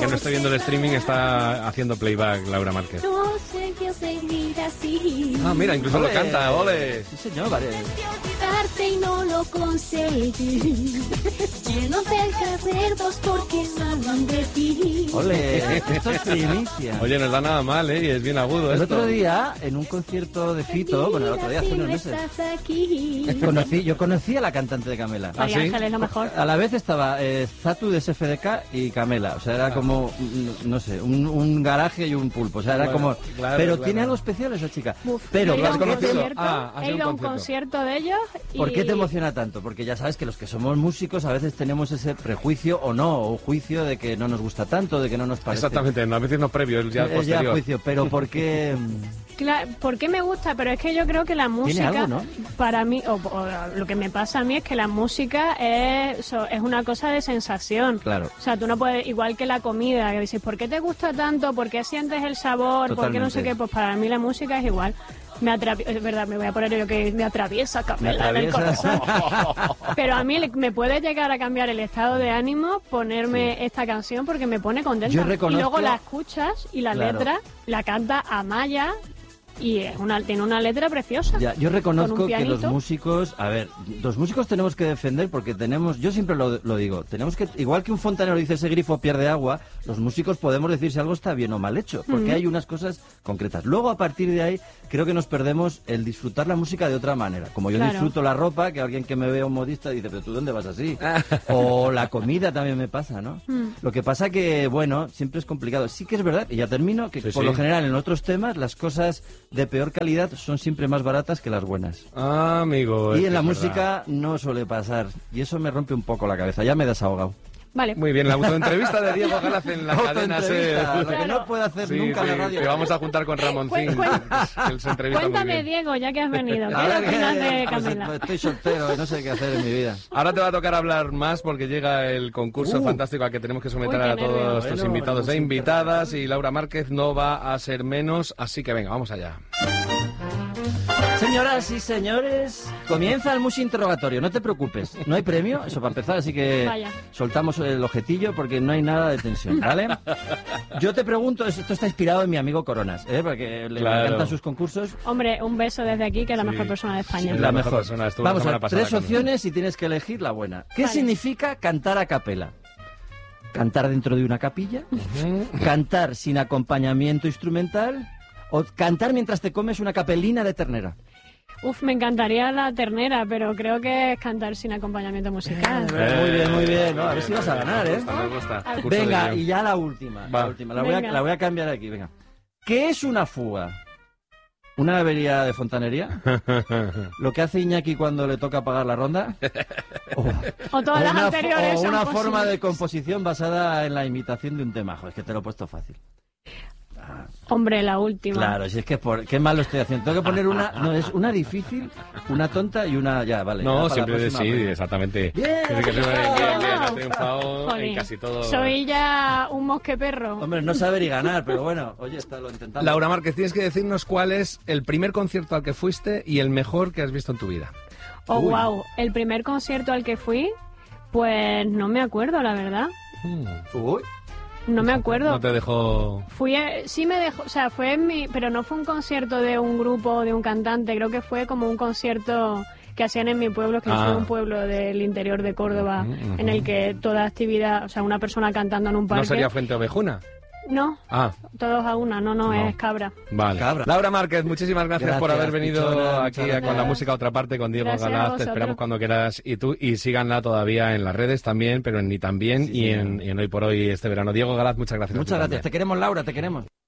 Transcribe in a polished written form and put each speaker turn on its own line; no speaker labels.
no estoy viendo el streaming, está haciendo playback Laura Márquez.
No sé qué seguir así.
Ah, mira, incluso
¡Ole!
lo canta, ¡ole!
Sí, señor, vale.
Olvidarte y no lo conseguí. Llenos de recuerdos porque hablan de ti.
Ole, esto es primicia.
Oye, no está nada mal, ¿eh? Y es bien agudo
El
esto.
otro día, en un concierto de Fito, bueno, el otro día hace unos meses,
Estás aquí.
yo conocí a la cantante de Camela.
¿Ah,
María
sí?
Ángel es lo mejor.
A la vez estaba Zatu de SFDK y Camela, o sea, era como, no sé, un garaje y un pulpo, o sea, era
Bueno,
como...
claro,
pero
claro.
tiene algo especial esa chica.
Uf,
Pero,
he ido a
¿has
un
conocido?
concierto,
Ah, has
he
ido
ido
a
a
un
un
concierto.
concierto de ellos y...
¿Por qué te emociona tanto? Porque ya sabes que los que somos músicos a veces tenemos ese prejuicio o no, o juicio de que no nos gusta tanto, de que no nos parece...
Exactamente, no, a veces no es previo, es ya
Es
posterior.
ya juicio, pero ¿por qué...?
Claro, ¿por qué me gusta? Pero es que yo creo que la música,
algo, ¿no?
para mí, o lo que me pasa a mí es que la música es una cosa de sensación.
Claro.
O sea, tú no puedes, igual que la comida, que dices, ¿por qué te gusta tanto? ¿Por qué sientes el sabor? ¿Por qué no sé
Totalmente.
qué? Pues para mí la música es igual. Es verdad, me voy a poner yo que me atraviesa Camela en el corazón. Pero a mí me puede llegar a cambiar el estado de ánimo ponerme esta canción porque me pone contenta.
Yo
Y
reconozco-
luego la escuchas y la
Claro.
letra la canta Amaya y tiene una letra preciosa.
Ya, yo
Con
reconozco
un
que los
pianito.
músicos, a ver, los músicos tenemos que defender porque tenemos, yo siempre lo digo, tenemos que, igual que un fontanero dice ese grifo pierde agua, los músicos podemos decir si algo está bien o mal hecho, porque hay unas cosas concretas. Luego, a partir de ahí, creo que nos perdemos el disfrutar la música de otra manera. Como yo
Claro.
disfruto la ropa, que alguien que me vea un modista dice, pero ¿tú dónde vas así? O la comida también me pasa, ¿no? Lo que pasa que, bueno, siempre es complicado. Sí que es verdad, y ya termino, que
Sí,
por
sí.
lo general en otros temas las cosas de peor calidad son siempre más baratas que las buenas.
Ah, amigo. es
Y
que
en la
es
música
verdad.
no suele pasar. Y eso me rompe un poco la cabeza. Ya me he desahogado.
Vale.
Muy bien, la autoentrevista de Diego Galaz en la cadena
Autoentrevista,
SER.
lo que no puede hacer
Sí,
nunca en la
sí,
radio.
te vamos a juntar con Ramoncín, que él se entrevista muy
Cuéntame,
bien.
Diego, ya que has venido. ¿Qué
A ver,
opinas de
pues,
Camela?
estoy soltero y no sé qué hacer en mi vida.
Ahora te va a tocar hablar más porque llega el concurso fantástico al que tenemos que someter
Uy, qué
a todos
nervios.
nuestros
Bueno,
invitados
bueno,
e invitadas y Laura Márquez no va a ser menos, así que venga, vamos allá.
Señoras y señores, comienza el Musi Interrogatorio. No te preocupes, no hay premio, eso para empezar, así que
Vaya.
soltamos el objetillo porque no hay nada de tensión, ¿vale? Yo te pregunto, esto está inspirado en mi amigo Coronas, porque le
Claro.
encantan sus concursos.
Hombre, un beso desde aquí, que es la
Sí.
mejor persona de España.
Sí.
La
mejor
mejor.
persona, estuvo la
Vamos a
semana
ver,
pasada
3
con
opciones y tienes que elegir la buena. ¿Qué
Vale.
significa cantar a capela? ¿Cantar dentro de una capilla? ¿Cantar sin acompañamiento instrumental? ¿O cantar mientras te comes una capelina de ternera?
Uf, me encantaría la ternera, pero creo que es cantar sin acompañamiento musical.
Muy bien, muy bien. No, a ver si vas a ganar, ¿eh?
Me gusta. Concurso
Venga,
de
y
guión.
ya la última.
Va.
La última. La voy
Venga.
a cambiar aquí, venga. ¿Qué es una fuga? ¿Una avería de fontanería? ¿Lo que hace Iñaki cuando le toca pagar la ronda?
O todas las anteriores
o
son
una
posibles.
forma de composición basada en la imitación de un tema. Joder, es que te lo he puesto fácil.
Hombre, la última.
Claro, si es que qué mal lo estoy haciendo. Tengo que poner una, no, es una difícil, una tonta y una, ya, vale. ya
No,
para la
siempre
próxima,
sí,
pues.
exactamente.
Bien,
Tiene que ser
has
bien, has triunfado en
Jolín,
casi todo.
Soy ya un mosqueperro.
Hombre, no saber y ganar, pero bueno, oye, lo intentamos.
Laura Márquez, tienes que decirnos cuál es el primer concierto al que fuiste y el mejor que has visto en tu vida.
Oh,
Uy.
wow. El primer concierto al que fui, pues no me acuerdo, la verdad.
Uy,
No me acuerdo.
No te dejo...
Fui, sí me dejó, o sea, fue en pero no fue un concierto de un grupo o de un cantante, creo que fue como un concierto que hacían en mi pueblo, que
Ah.
es un pueblo del interior de Córdoba, en el que toda actividad, o sea, una persona cantando en un parque.
¿No sería Fuente Ovejuna?
No,
Ah,
todos a una, no, es Cabra.
vale.
Cabra.
Laura Márquez, muchísimas gracias por
Gracias,
haber venido
pichona,
aquí
muchas
con la
gracias.
música a otra parte con Diego
Gracias a
Galaz. Te
vosotros.
esperamos cuando quieras y síganla todavía en las redes también, pero en Ni También
Sí,
y
señor.
en Hoy por Hoy este verano. Diego Galaz, muchas gracias.
muchas gracias. Te queremos, Laura, te queremos.